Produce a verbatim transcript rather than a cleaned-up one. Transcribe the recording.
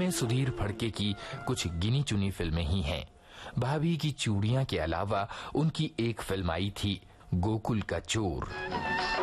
में सुधीर फड़के की कुछ गिनी चुनी फिल्में ही हैं। भाभी की चूड़ियां के अलावा उनकी एक फिल्म आई थी गोकुल का चोर।